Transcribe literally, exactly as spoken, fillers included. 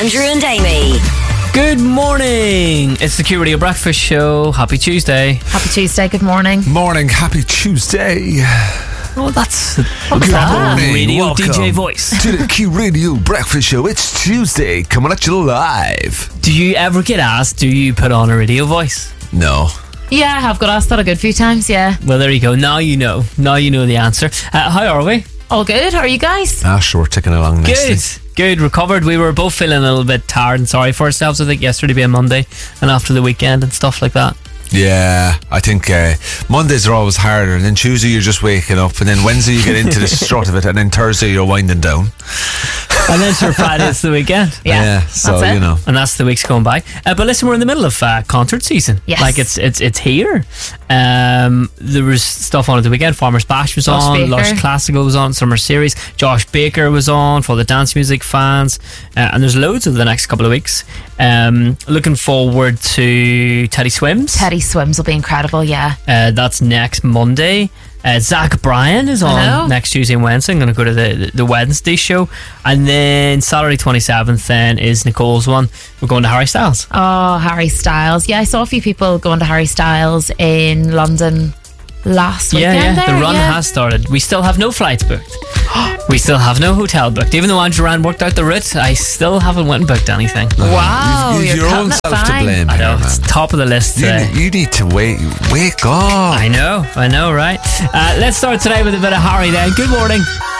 Andrew and Amy. Good morning. It's the Q Radio Breakfast Show. Happy Tuesday. Happy Tuesday. Good morning. Morning. Happy Tuesday. Oh, that's What's Good that? morning. radio Welcome D J voice. to the Q Radio Breakfast Show. It's Tuesday. Coming at you live. Do you ever get asked, do you put on a radio voice? No. Yeah, I have got asked that a good few times, yeah. Well, there you go. Now you know. Now you know the answer. Uh, how are we? All good? How are you guys? Ah, sure. We're ticking along nicely. Good. Good. Recovered. We were both feeling a little bit tired and sorry for ourselves, I think, yesterday being Monday and after the weekend and stuff like that. Yeah, I think uh, Mondays are always harder, and then Tuesday you're just waking up, and then Wednesday you get into the strut of it, and then Thursday you're winding down. And then sure, Friday's the weekend. Yeah, so that's it. you know. And that's the week's going by. Uh, but listen, we're in the middle of uh, concert season. Yes. Like it's it's it's here. Um, there was stuff on at the weekend. Farmer's Bash was Josh on. Baker. Lush Classical was on. Summer Series. Josh Baker was on for the dance music fans. Uh, and there's loads over the next couple of weeks. Um, looking forward to Teddy Swims. Teddy Swims will be incredible, yeah. Uh, that's next Monday. Uh, Zach Bryan is I know. on next Tuesday and Wednesday. I'm going to go to the, the Wednesday show. And then Saturday twenty-seventh then is Nicole's one. We're going to Harry Styles. Oh, Harry Styles. Yeah, I saw a few people going to Harry Styles in London last Yeah, weekend. yeah. there, The run yeah. has started. We still have no flights booked. We still have no hotel booked. Even though Andrew Rand worked out the route, I still haven't went and booked anything. Wow, You've, you've you're your own cutting it self to fine. blame I here, know, man. it's top of the list You, today. ne- you need to wake, wake up. I know, I know, right? Uh, let's start today with a bit of Harry then. Good morning.